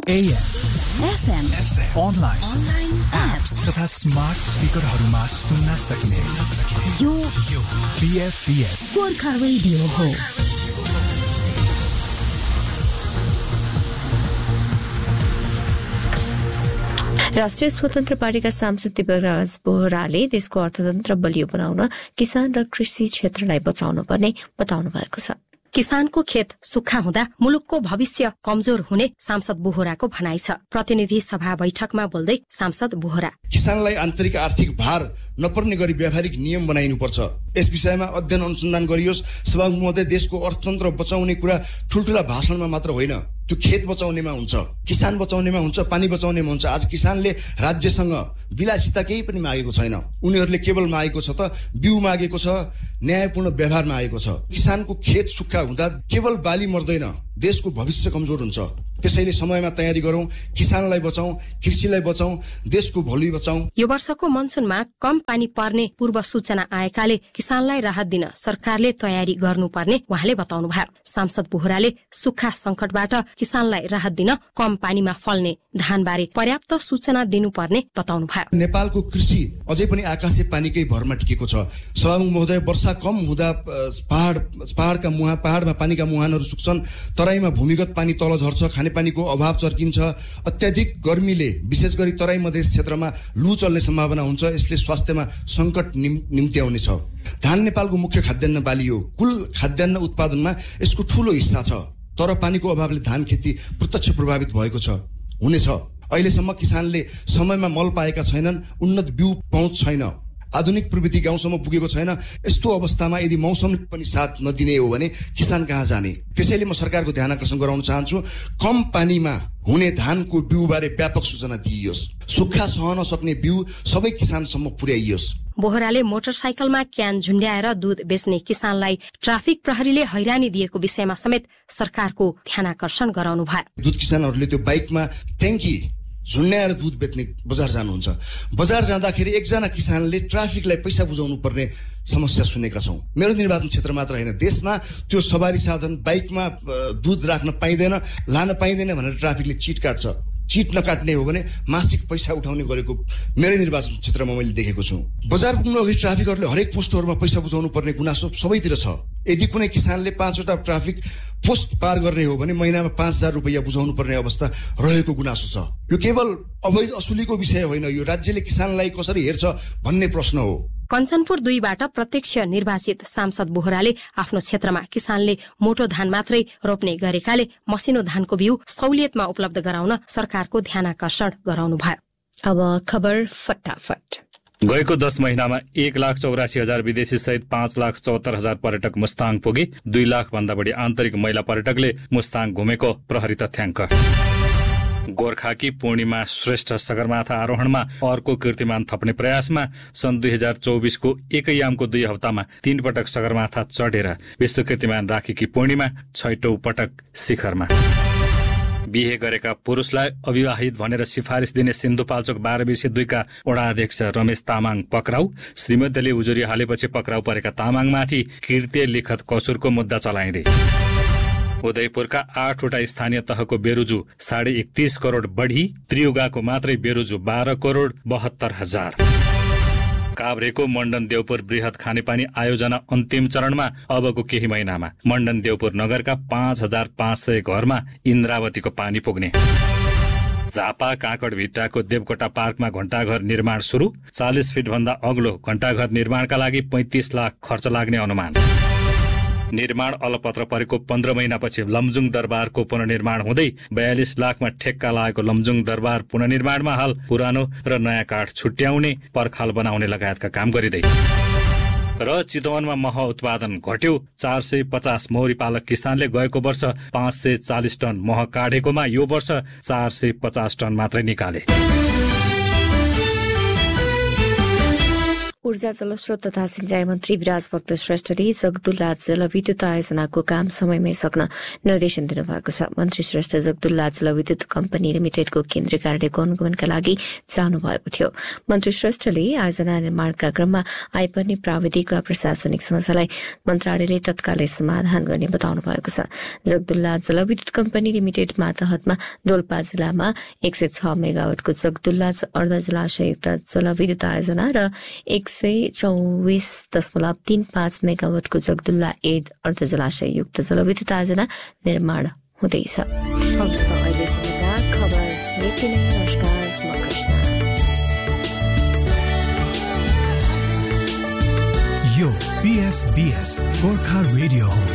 AM, FM, online apps तथा smart स्पिकरहरूमा सुन्न सकिने यो BFBS गोर्खा रेडियो हो। राष्ट्रिय स्वतन्त्र पार्टीका सांसद दिव्यराज बोहराले देशको अर्थतन्त्र बलियो बनाउन किसान र कृषि क्षेत्रलाई बचाउनु पर्ने बताउनु भएको छ। किसानको खेत सुक्खा हुँदा मुलुकको भविष्य कमजोर हुने सांसद बोहराको भनाइ छ। प्रतिनिधि सभा बैठकमा बोल्दै सांसद बोहरा किसानलाई आन्तरिक आर्थिक भार नपर्ने गरी व्यावहारिक नियम बनाइनुपर्छ। यस विषयमा अध्ययन अनुसन्धान गरियोस्। सभामुख महोदय, देशको अर्थतन्त्र बचाउने कुरा ठुल्ठुला भाषणमा मात्र होइन, त्यो खेत बचाउनेमा हुन्छ, किसान बचाउनेमा हुन्छ, पानी बचाउनेमा हुन्छ। आज किसानले राज्यसँग विलासिता केही पनि मागेको छैन। उनीहरूले केवल मागेको छ त बिउ मागेको छ, न्यायपूर्ण व्यवहार मागेको छ। किसानको खेत सुक्खा हुँदा केवल बाली मर्दैन, देशको भविष्य कमजोर हुन्छ। त्यसैले समयमा तयारी गरौं, किसानलाई बचाउँ, कृषिलाई बचाउँ, देशको भोलि बचाउँ। यो वर्षको मनसुनमा कम पानी पर्ने पूर्व सूचना आएकाले किसानलाई राहत दिन सरकारले तयारी गर्नुपर्ने उहाँले बताउनुभयो। सांसद बोहराले सुक्खा संकटबाट किसानलाई राहत दिन कम पानीमा फल्ने धानबारे पर्याप्त सूचना दिनुपर्ने बताउनुभयो। नेपालको कृषि अझै पनि आकाशे पानीकै भरमा टिकेको छ। सभामुख महोदय, वर्षा कम हुँदा पहाडमा पानीका मुहानहरू सुक्छन्, तराईमा भूमिगत पानी तल झर्छ, खानेपानीको अभाव चर्किन्छ। अत्याधिक गर्मीले विशेष गरी तराई मधेस क्षेत्रमा लू चल्ने सम्भावना हुन्छ। यसले स्वास्थ्यमा संकट निम्त्याउनेछ। धान नेपालको मुख्य खाद्यान्न बाली हो। कुल खाद्यान्न उत्पादनमा यसको ठूलो हिस्सा छ। तर पानीको अभावले धान खेती प्रत्यक्ष प्रभावित भएको छ, हुनेछ। अहिलेसम्म किसानले समयमा मल पाएका छैनन्, उन्नत बिउ पहुँच छैन, आधुनिक प्रविधि गाउँसम्म पुगेको छैन। यस्तो अवस्थामा यदि मौसमले पनि साथ नदिने हो भने किसान कहाँ जाने? त्यसैले म सरकारको ध्यान आकर्षण गराउन चाहन्छु, कम पानीमा हुने धानको बिउबारे व्यापक सूचना दिइयोस्। सुक्खा सहन सक्ने बिउ सबै किसानसम्म पुर्याइयोस्। बोहराले मोटरसाइकलमा क्यान झुन्ड्याएर दूध बेच्ने किसानलाई ट्राफिक प्रहरीले हैरानी दिएको विषयमा समेत सरकारको ध्यानाकर्षण गराउनु भयो। दूध किसानहरूले त्यो बाइकमा ट्याङ्की झुन्ड्याएर दूध बेच्ने बजार जानुहुन्छ। बजार जाँदाखेरि एकजना किसानले ट्राफिकलाई पैसा बुझाउनु पर्ने समस्या सुनेका छौं। मेरो निर्वाचन क्षेत्र मात्र होइन, देशमा त्यो सवारी साधन बाइकमा दूध राख्न पाइँदैन, लान पाइँदैन भनेर ट्राफिकले चिट काट्छ। चिट नकाट्ने हो भने मासिक पैसा उठाउने गरेको मेरो निर्वाचन क्षेत्रमा मैले देखेको छु। बजार पुग्नु अघि ट्राफिकहरूले हरेक पोस्टहरूमा पैसा बुझाउनु पर्ने गुनासो सबैतिर छ। यदि कुनै किसानले 5वटा ट्राफिक पोस्ट पार गर्ने हो भने महिनामा 5000 रुपैयाँ बुझाउनु पर्ने अवस्था रहेको गुनासो छ। यो केवल अवैध असुलीको विषय होइन, यो राज्यले किसानलाई कसरी हेर्छ भन्ने प्रश्न हो। कञ्चनपुर 2बाट प्रत्यक्ष निर्वाचित सांसद बोहराले आफ्नो क्षेत्रमा किसानले मोटो धान मात्रै रोप्ने गरेकाले मसिनो धानको बिउ सहुलियतमा उपलब्ध गराउन सरकारको ध्यानाकर्षण गराउनु भयो। अब खबर फटाफट। गएको 10 महिनामा 1,84,000 विदेशी सहित 5,74,000 पर्यटक मुस्ताङ पुगे। 2 लाख भन्दा बढी आन्तरिक महिला पर्यटकले मुस्ताङ घुमेको प्रहरी तथ्याङ्क। गोर्खाकी पूर्णिमा श्रेष्ठ सगरमाथा आरोहणमा अर्को कीर्तिमान थप्ने प्रयासमा सन् 2024 को एकै यामको 2 हप्तामा 3 पटक सगरमाथा चढेर विश्व कीर्तिमान राखेकी पूर्णिमा 6औं पटक शिखरमा। बिहे गरेका पुरुषलाई अविवाहित भनेर सिफारिस दिने सिन्धुपाल्चोक 12/2 का वडा अध्यक्ष रमेश तामाङ पक्राउ। श्रीमतीले उजुरी हालेपछि पक्राउ परेका तामाङमाथि कृत्य लिखत कसुरको मुद्दा चलाइँदै उदयपुरका 8वटा स्थानीय तहको बेरुजु 31.5 करोड बढी, त्रियुगाको मात्रै बेरुजु 12 करोड 72 हजार। काभ्रेको मण्डन देवपुर बृहत खानेपानी आयोजना अन्तिम चरणमा अबको केही महिनामा मण्डन देवपुर नगरका 5500 घरमा इन्द्रावतीको पानी पुग्ने। झापा काँकडभिट्टाको देवकोटा पार्कमा घण्टाघर निर्माण सुरु। 40 फिट भन्दा अग्लो घण्टाघर निर्माणका लागि 35 लाख खर्च लाग्ने अनुमान। निर्माण अलपत्र परेको 15 महिनापछि लमजुङ दरबारको पुनर्निर्माण हुँदै 42 लाखमा ठेक्का लागेको लमजुङ दरबार पुनर्निर्माणमा हाल पुरानो र नयाँ काठ छुट्याउने, पर्खाल बनाउने लगायतका काम गरिँदै। र चितवनमा मह उत्पादन घट्यो। 450 मौरी पालक किसानले गएको वर्ष 540 टन मह काढेकोमा यो वर्ष 450 टन मात्रै निकाले। ऊर्जा जलस्रोत तथा सिंचाई मन्त्री विराजभक्त श्रेष्ठले जगदुल्ला जलविद्युत आयोजनाको काम समयमै सक्न निर्देशन दिनुभएको छ। मन्त्री श्रेष्ठ जगदुल्ला जलविद्युत कम्पनी लिमिटेडको केन्द्रीय कार्यालयको अनुगमनका लागि जानुभएको थियो। मन्त्री श्रेष्ठले आयोजना निर्माणका क्रममा आइपर्ने प्राविधिक वा प्रशासनिक समस्यालाई मन्त्रालयले तत्कालै समाधान गर्ने बताउनु भएको छ। जगदुल्ला जलविद्युत कम्पनी लिमिटेड मातहतमा डोल्पा जिल्लामा 106 मेगावाटको जगदुल्ला अर्ध जलाशययुक्त जलविद्युत आयोजना र 124.35 मेगावाटको जगदुल्ला एड अर्ध जलाशययुक्त जलविद्युत आयोजना निर्माण हुँदैछ। यो PFBS गोर्खा रेडियो हो।